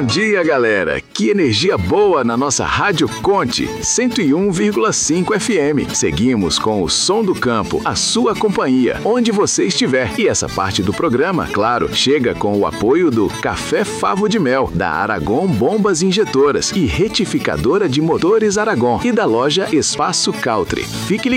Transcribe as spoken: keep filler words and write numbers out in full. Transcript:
dia, galera! Que energia boa na nossa Rádio Conte, cento e um vírgula cinco F M. Seguimos com o som do campo, a sua companhia, onde você estiver. E essa parte do programa, claro, chega com o apoio do Café Favo de Mel, da Aragon Bombas Injetoras e Retificadora de Motores Aragon e da loja Espaço Country. Fique ligado.